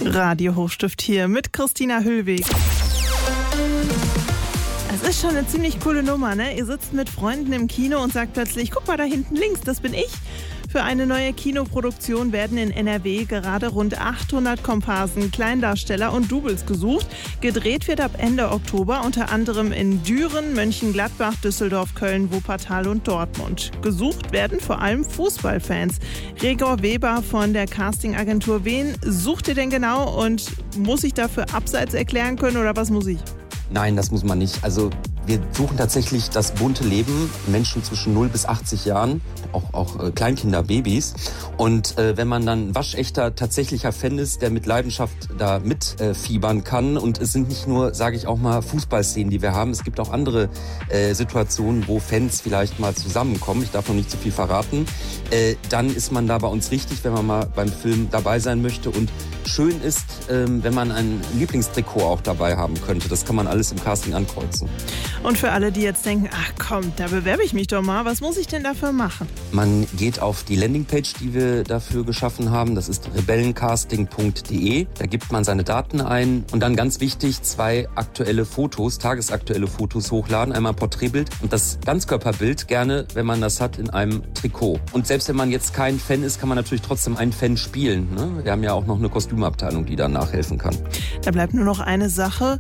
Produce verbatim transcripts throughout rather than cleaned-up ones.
Radio Hochstift hier mit Christina Hüllweg. Es ist schon eine ziemlich coole Nummer, ne? Ihr sitzt mit Freunden im Kino und sagt plötzlich, guck mal da hinten links, das bin ich. Für eine neue Kinoproduktion werden in N R W gerade rund achthundert Komparsen, Kleindarsteller und Doubles gesucht. Gedreht wird ab Ende Oktober, unter anderem in Düren, Mönchengladbach, Düsseldorf, Köln, Wuppertal und Dortmund. Gesucht werden vor allem Fußballfans. Gregor Weber von der Castingagentur. Wen sucht ihr denn genau und muss ich dafür Abseits erklären können oder was muss ich? Nein, das muss man nicht. Also wir suchen tatsächlich das bunte Leben, Menschen zwischen null bis achtzig Jahren, auch, auch äh, Kleinkinder, Babys. Und äh, wenn man dann waschechter, tatsächlicher Fan ist, der mit Leidenschaft da mitfiebern äh, kann. Und es sind nicht nur, sage ich auch mal, Fußballszenen, die wir haben. Es gibt auch andere äh, Situationen, wo Fans vielleicht mal zusammenkommen. Ich darf noch nicht zu viel verraten. Äh, dann ist man da bei uns richtig, wenn man mal beim Film dabei sein möchte. Und schön ist, ähm, wenn man ein Lieblingstrikot auch dabei haben könnte. Das kann man alles im Casting ankreuzen. Und für alle, die jetzt denken, ach komm, da bewerbe ich mich doch mal, was muss ich denn dafür machen? Man geht auf die Landingpage, die wir dafür geschaffen haben. Das ist rebellencasting punkt de. Da gibt man seine Daten ein und dann ganz wichtig, zwei aktuelle Fotos, tagesaktuelle Fotos hochladen. Einmal ein Porträtbild und das Ganzkörperbild gerne, wenn man das hat, in einem Trikot. Und selbst wenn man jetzt kein Fan ist, kann man natürlich trotzdem einen Fan spielen, ne? Wir haben ja auch noch eine Kostümabteilung, die da nachhelfen kann. Da bleibt nur noch eine Sache.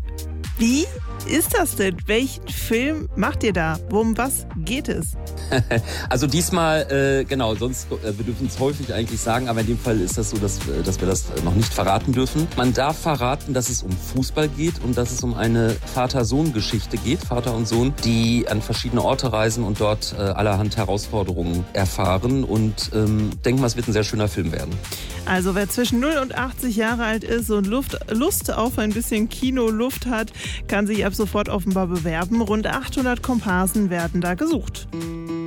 Wie ist das denn? Welchen Film macht ihr da? Um was geht es? Also diesmal, äh, genau, sonst, äh, wir dürfen es häufig eigentlich sagen, aber in dem Fall ist das so, dass, äh, dass wir das noch nicht verraten dürfen. Man darf verraten, dass es um Fußball geht und dass es um eine Vater-Sohn-Geschichte geht, Vater und Sohn, die an verschiedene Orte reisen und dort äh, allerhand Herausforderungen erfahren. Und ähm, denken wir, es wird ein sehr schöner Film werden. Also wer zwischen null und achtzig Jahre alt ist und Luft, Lust auf ein bisschen Kinoluft hat, kann sich ab sofort offenbar bewerben. Rund achthundert Komparsen werden da gesucht.